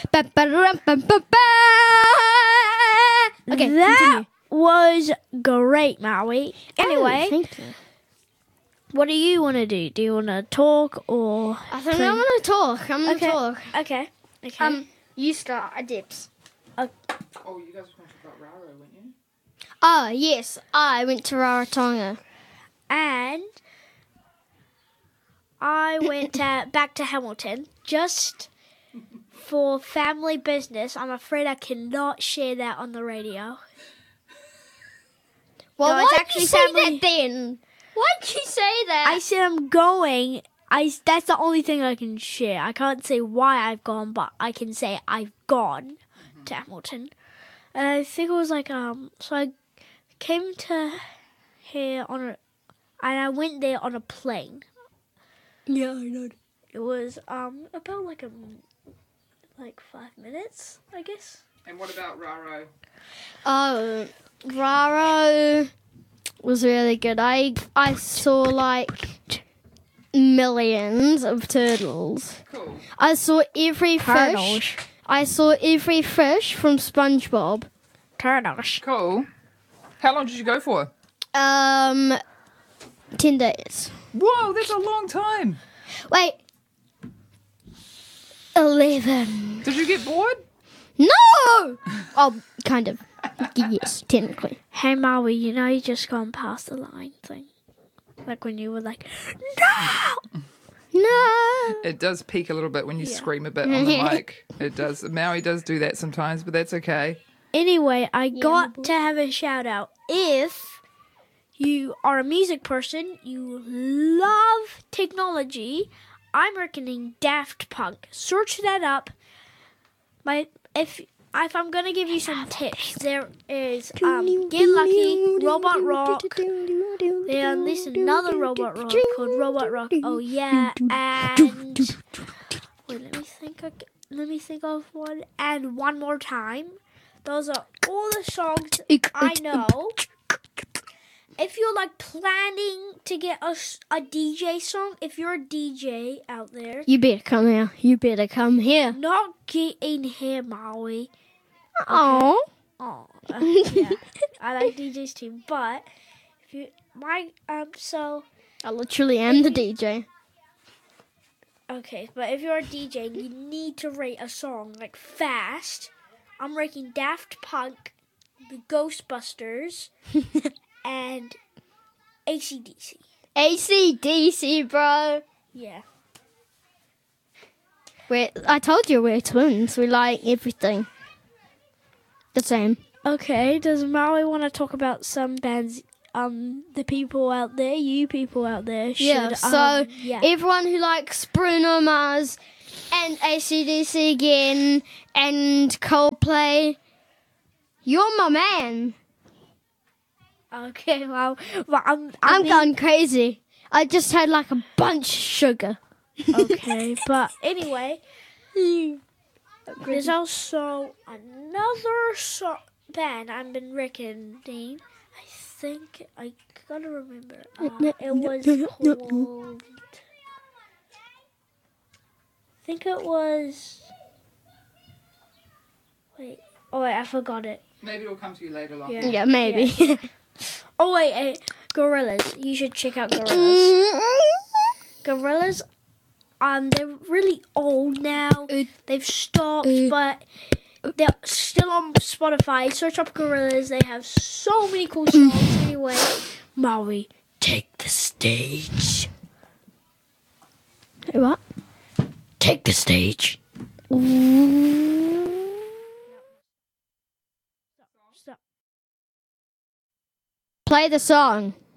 Okay, that continue. was great, Maui. Anyway, Thank you. what do you want to do? Do you want to talk or? I think I'm gonna talk. Okay. Okay. You start. I dips. Oh, you guys were going to talk about Raro, weren't you? Oh yes, I went to Rarotonga. And I went back to Hamilton just for family business. I'm afraid I cannot share that on the radio. Well, No, it's why'd actually you say family- that then? Why'd you say that? I said I'm going. That's the only thing I can share. I can't say why I've gone, but I can say I've gone to Hamilton. And I think it was like so I came to here and I went there on a plane. Yeah, I know. It was about like 5 minutes, I guess. And what about Raro? Oh, Raro was really good. I saw like millions of turtles. Cool. I saw every Turtles. fish. I saw every fish from SpongeBob. Turtles. Cool. How long did you go for? 10 days. Whoa, that's a long time. Wait. 11. Did you get bored? No! Oh, kind of. Yes, technically. Hey Maui, you just gone past the line thing. Like when you were like, no! No. It does peak a little bit when you scream a bit on the mic. It does. Maui does do that sometimes, but that's okay. Anyway, I got to have a shout out. If you are a music person, you love technology, I'm recommending Daft Punk. Search that up. If I'm gonna give you some tips, there is Get Lucky, Robot Rock. They unleashed another Robot Rock called Robot Rock. Oh yeah, and wait, let me think of one. And One More Time. Those are all the songs I know. If you're like planning to get a DJ song, if you're a DJ out there, You better come here. You better come here. not get in here, Maui. Oh. Oh, yeah, I like DJs too. But if you so I literally am the DJ. okay, but if you're a DJ, and you need to rate a song like fast. I'm rating Daft Punk, the Ghostbusters, and AC/DC. AC/DC, bro. Yeah. I told you we're twins. We like everything. The same. Okay, does Maui want to talk about some bands, the people out there, you people out there should, Yeah, so yeah. everyone who likes Bruno Mars and AC/DC again and Coldplay, you're my man. Okay, well I'm going crazy. I just had like a bunch of sugar. okay, but anyway, there's also another band I've been recommending. I think I gotta remember. It was called. I think it was. Wait. Oh wait, I forgot it. Maybe it'll come to you later, Lachlan. Yeah. Yeah, maybe. Oh wait, Gorillaz. You should check out Gorillaz. Gorillaz, they're really old now. They've stopped, but they're still on Spotify. Search up Gorillaz. They have so many cool songs. Anyway, Maui, take the stage. What? Take the stage. Stop. Play the song.